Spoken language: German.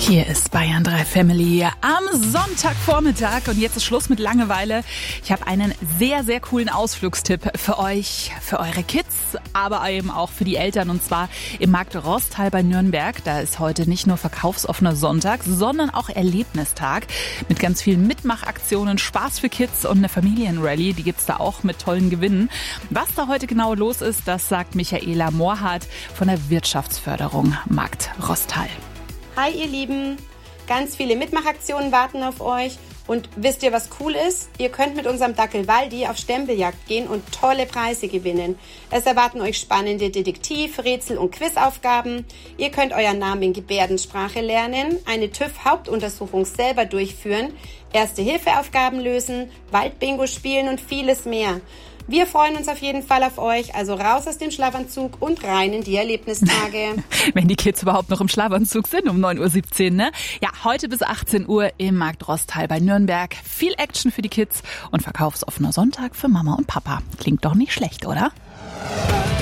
Hier ist Bayern 3 Family am Sonntagvormittag und jetzt ist Schluss mit Langeweile. Ich habe einen sehr, sehr coolen Ausflugstipp für euch, für eure Kids, aber eben auch für die Eltern, und zwar im Markt Rosthal bei Nürnberg. Da ist heute nicht nur verkaufsoffener Sonntag, sondern auch Erlebnistag mit ganz vielen Mitmachaktionen, Spaß für Kids und eine Familienrallye, die gibt's da auch mit tollen Gewinnen. Was da heute genau los ist, das sagt Michaela Mohrhardt von der Wirtschaftsförderung Markt Rosthal. Hi ihr Lieben, ganz viele Mitmachaktionen warten auf euch und wisst ihr, was cool ist? Ihr könnt mit unserem Dackel Waldi auf Stempeljagd gehen und tolle Preise gewinnen. Es erwarten euch spannende Detektiv-, Rätsel- und Quizaufgaben. Ihr könnt euren Namen in Gebärdensprache lernen, eine TÜV-Hauptuntersuchung selber durchführen, Erste-Hilfe-Aufgaben lösen, Waldbingo spielen und vieles mehr. Wir freuen uns auf jeden Fall auf euch, also raus aus dem Schlafanzug und rein in die Erlebnistage. Wenn die Kids überhaupt noch im Schlafanzug sind, um 9.17 Uhr, ne? Ja, heute bis 18 Uhr im Markt Rosthal bei Nürnberg. Viel Action für die Kids und verkaufsoffener Sonntag für Mama und Papa. Klingt doch nicht schlecht, oder?